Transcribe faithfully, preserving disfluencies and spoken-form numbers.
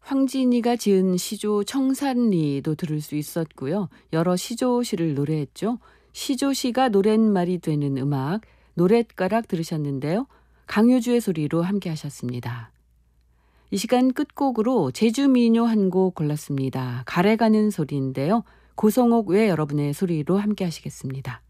황진이가 지은 시조 청산리도 들을 수 있었고요. 여러 시조시를 노래했죠. 시조시가 노랫말이 되는 음악, 노랫가락 들으셨는데요. 강효주의 소리로 함께 하셨습니다. 이 시간 끝곡으로 제주민요 한 곡 골랐습니다. 가래가는 소리인데요. 고성옥 외 여러분의 소리로 함께 하시겠습니다.